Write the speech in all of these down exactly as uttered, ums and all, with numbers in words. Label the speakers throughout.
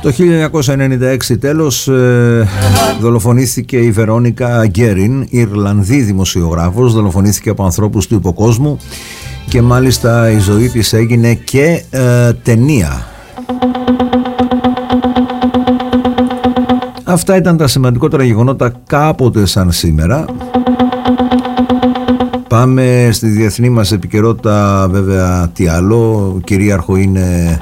Speaker 1: Το χίλια εννιακόσια ενενήντα έξι τέλος ε, δολοφονήθηκε η Βερόνικα Γκέριν, Ιρλανδή δημοσιογράφος, δολοφονήθηκε από ανθρώπους του υποκόσμου και μάλιστα η ζωή της έγινε και ε, ταινία. Αυτά ήταν τα σημαντικότερα γεγονότα κάποτε σαν σήμερα. Πάμε στη διεθνή μας επικαιρότητα, βέβαια τι άλλο, κυρίαρχο είναι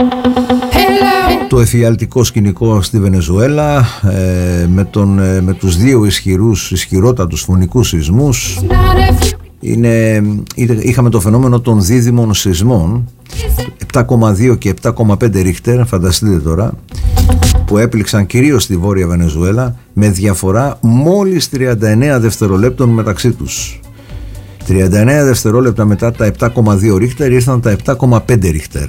Speaker 1: το εφιαλτικό σκηνικό στη Βενεζουέλα ε, με, τον, ε, με τους δύο ισχυρούς, ισχυρότατους φωνικούς σεισμούς. Είναι, είχαμε το φαινόμενο των δίδυμων σεισμών επτά κόμμα δύο και επτά κόμμα πέντε ρίχτερ, φανταστείτε τώρα, που έπληξαν κυρίως στη Βόρεια Βενεζουέλα με διαφορά μόλις τριάντα εννέα δευτερολέπτων μεταξύ τους. τριάντα εννέα δευτερόλεπτα μετά τα επτά κόμμα δύο ρίχτερ ήρθαν τα επτά κόμμα πέντε ρίχτερ.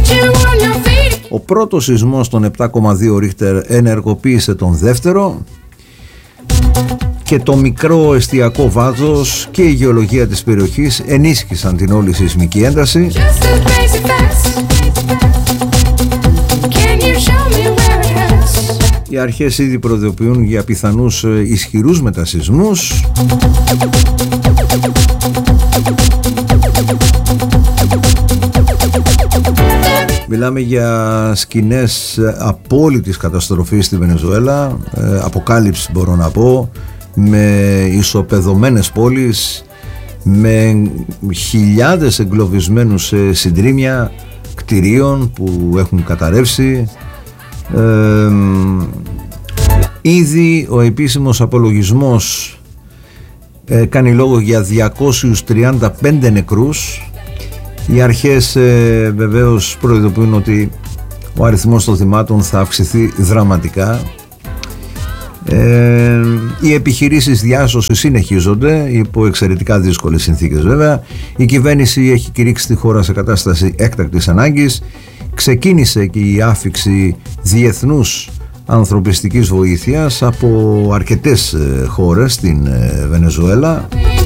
Speaker 1: Ο πρώτος σεισμός των επτά κόμμα δύο ρίχτερ ενεργοποίησε τον δεύτερο και το μικρό εστιακό βάθος και η γεωλογία της περιοχής ενίσχυσαν την όλη σεισμική ένταση. Οι αρχές ήδη προειδοποιούν για πιθανούς ισχυρούς μετασεισμούς. Μιλάμε για σκηνές απόλυτης καταστροφής στη Βενεζουέλα, ε, αποκάλυψη μπορώ να πω, με ισοπεδωμένες πόλεις, με χιλιάδες εγκλωβισμένους σε συντρίμια κτηρίων που έχουν καταρρεύσει. Ε, ήδη ο επίσημος απολογισμός ε, κάνει λόγο για διακόσιους τριάντα πέντε νεκρούς. Οι αρχές ε, βεβαίως προειδοποιούν ότι ο αριθμός των θυμάτων θα αυξηθεί δραματικά. Ε, οι επιχειρήσεις διάσωσης συνεχίζονται υπό εξαιρετικά δύσκολες συνθήκες βέβαια. Η κυβέρνηση έχει κηρύξει τη χώρα σε κατάσταση έκτακτης ανάγκης. Ξεκίνησε και η άφιξη διεθνούς ανθρωπιστικής βοήθειας από αρκετές χώρες στην Βενεζουέλα.